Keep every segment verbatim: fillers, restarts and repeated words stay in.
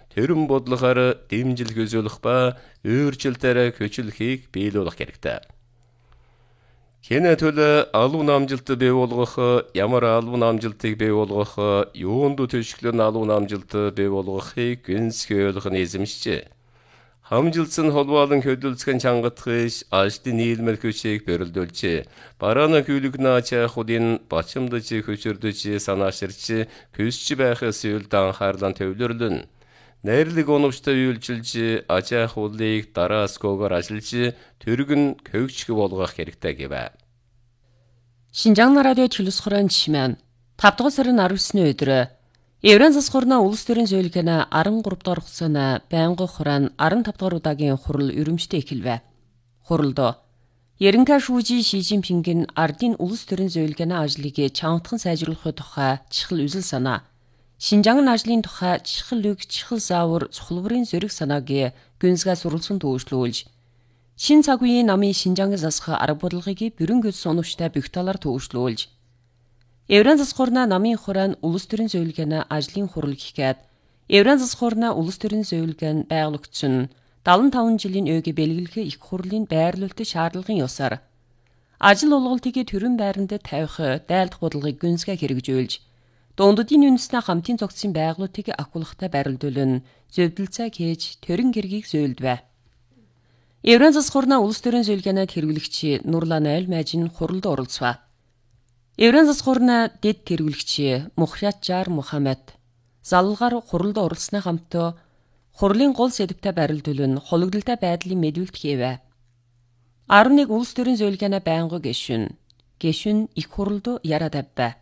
төрийн бодлогоор дэмжил көзөөлөх ба өөрчлөлтөөр көчлөхийг биелүүлэх хэрэгтэй. Хэнэ төлөө албан амжилт бий болгох, ямар албан амжилтыг бий болгох, юунд төшөглөн албан амжилт бий болгохыг гүнзгийлэх нь эзэмшжээ. Хамжилсан холбоолон хөдөлгөн чангатгыш ажлын нийлмэл хүчийг бэрэлдүүлж, барааны хүлэгнэ ачаахуудын бачимдаж хөчөрдөж санааширч көсч байхаас үлд анхаарлан төвлөрлөн. Найрлаг оновчтой үйлчилж ачаахуулыг дарааскогоор ажиллаж төргөн көгчг болгох хэрэгтэй гэвэ. Шинжаң радио төлөс хорон чимэн тавдугаар сарын аравдугаар өдрөө Еврейн засаг хурлын улс төрийн зөвлөгөөний арван гурав дахь хугацааны байнгын хураан арван тавд дахь удаагийн хурал өрөмжтэй эхэлвэ. Хуралд Ерөнхий шүүжи Ши Жинпингийн ардын улс төрийн зөвлөгөөний ажлыг чангахан сайжруулахын тухай чухал үзэл санаа, Шинжаан ажлын тухай чухал үг, чухал заавар, цухалбарын зэрэг санааг гүнзгий сурвалжсан төвшлүүлж, шин цаг үеийн намын Шинжаан засах арга бодлогыг бүрэн гүйц оновчтой бүх талаар төвшлүүлж, Еврейн засаг хурлын намын хураан улс төрийн зөвлөгөөний ажлын хурал гэхэд Еврейн засаг хурлын улс төрийн зөвлөгөө нь байгуулагдсан дагалан таван жилийн өгийг бэлгэлэх их хурлын байрлуулалтын шаардлагын ёсоор ажил олголтыг төрийн байранд тавих дайлдах бодлогыг гүнзгий хэрэгжүүлж, дундадын үндэснээ хамтын зохицсон байгуулалтыг ахиулахтай барилдуулан зөвдөлцөө хийж төрийн гэргийг зөвлөдвэ. Еврейн засаг хурлын улс төрийн зөвлөгөөний хэрэглэгч Нурлан Ойл Майжин хуралд оролцов. Еврейн засаг хурлын дэд тэргүүлэгч Мухьяджар Мухаммед залгаар хуралд оролцсны хамт хурлын гол сэдвтэй барилдуулан хологдолтой байдлын мэдүүлэлт хийвэ. арван нэг улс төрийн зөвлөгөөний байнгын гишүүн гишүүн их хуралд яриад аввэ.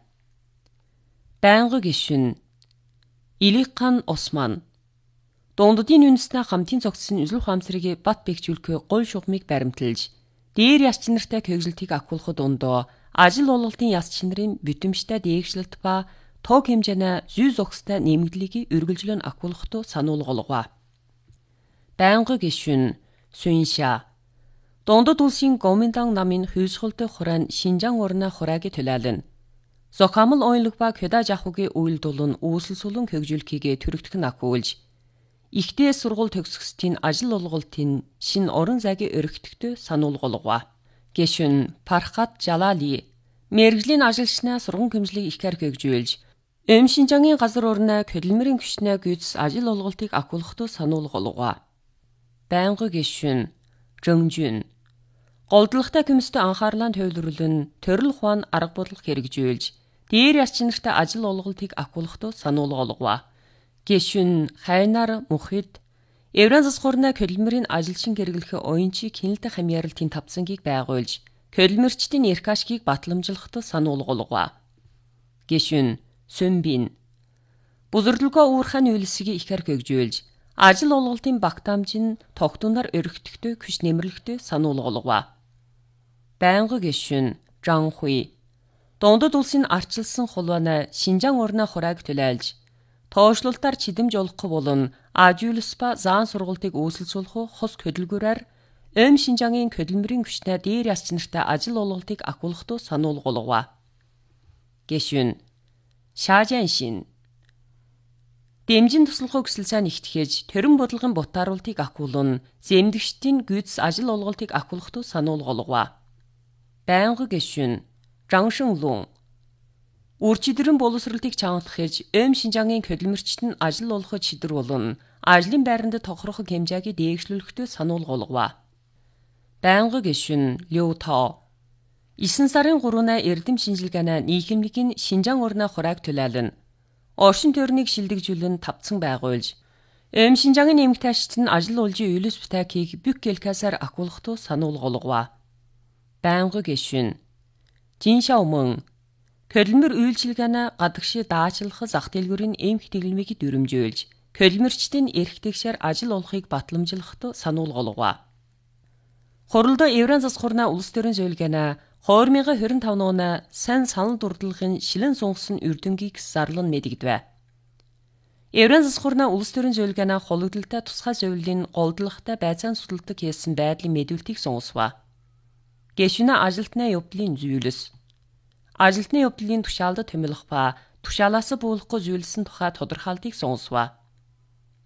Байнгын гишүүн Иликхан Осман дундадын үндэснээ хамтын зохицсон үзэл ухаамсарыг бат бэхжүүлэх гол шугамыг баримталж, дээр яс чинартай көгжлөлтийг ахиулах дундоо ажил олголтын яс чинарын бүтэмжтэй дээгшлэлт ба тог хэмжээний зүй зохистой нэмэгдлийг үргэлжлэн ахиулахад сануулгав. Байнгын гишүүн Сүнша дундад улсын Гоминдан намын хүйсгэлтэй хураан Шинжаан орны хурааг төлөөлнө. Зохиамл ойлог ба кёда жахугийн үйлдүүлэн үүсэл сулан хөгжүүлэхийг төрөгдөх нь ахиулж, ихтэй сургууль төгсгөстийн ажил олголтын шин орон зайгийн өргөтгтөө сануулгав. Гишүүн Пархат Жалали мэргэжлийн ажилчнаа сургууль хэмжлийг ихээр хөгжүүлж, Эм Шинжаангийн газар орны хөдөлмөрийн хүчнээ гүйцэс ажил олголтыг ахиулахад сануулгав. Байнгын гишүүн Жөнжүн голдлоготой комисстэй анхаарлаа төвлөрүүлэн төрөл ухаан арга бодлого хэрэгжүүлж, дээр яс чинартай ажил олголтыг ахиулахад сануулгав. Гишүүн Хайнар Мухид Еврейн засаг хурлын хөдөлмөрийн ажилчин хэрэглэх оюунчийг хяналтын хамьяаралтын тавцангийг байгуулж, хөдөлмөрчдийн эрх ашгийг батламжлахад сануулгав. Гишүүн Сүнбин бузэрлэгөө уурхайн үйлсийг ихээр хөгжүүлж, ажил олголтын багтаамжийн тогтунаар өргөтгтөө күш нэмэрлэхдээ сануулгав. Байнгын гишүүн Жанхуй дундад улсын арчилсан хулбаны Шинжаан орны хурааг төлөөлж, тоошлолтоор чидэмж олох болон Ажуулс ба заан сургалтыг үүсэлцүүлэх хос хөдөлгөөрөөр Эм Шинжаангийн хөдөлмөрийн хүчнээ дээр яс чинартай ажил олголтыг ахиулахад сануулгав. Гишүүн Шажаншин дэмжин туслахыг хүсэлцээ нэгтгэж, төрийн бодлогын бутааруултыг ахиулан, зэмдэгчдийн гүйцэс ажил олголтыг ахиулахад сануулгав. Байнгын гишүүн Жаншинлун үрчидрэн боловсролтыг чангатгаж, Эм Шинжаангийн хөдөлмөрчд нь ажил олоход шийдвэр болон ажлын байранд тохирох хэмжээг дээшлүүлэхдээ сануулгав. Байнгын гишүүн Лю Тао есөн сарын гуравны эрдэм шинжилгээний нийгэмлэгийн Шинжаан орны хурааг төлөөлнө. Оршин тойрныг шилдэгжүүлэн тавцан байгуулж, Эм Шинжаангийн эмэгтэйчид нь ажил олжийн үйлс бутакийг бүх гэлкасаар ахиулахад сануулгав. Байнгын гишүүн Жиншаомон хөдөлмөр үйлчилгээний гадагшаа даачлах зах дэлгүүрийн эмх тэглэмийг дүрмжүүлж, хөдөлмөрчдийн эрх тэгшээр ажил олохыг батламжлахад сануулгав. Хуралд Еврейн засаг хурлын улс төрийн зөвлөгөөний хоёр мянган двадцать пять оны сайн санал дурдлагын шилэн сунгасан үрдөнгийг зарлан мэдэгдэв. Еврейн засаг хурлын улс төрийн зөвлөгөөний хологдолтой тусгай зөвлөлийн голдлоготой байцаан судалдаг хийсэн байдлын мэдүүлэлтийг сонгосв. Гишүүн ажилтны явдлын зүйлс ажилтны явдлын тушаалд томилох ба тушаалаас буулгахгүй зүйлсэн тухай тодорхойлтыг сонгосв.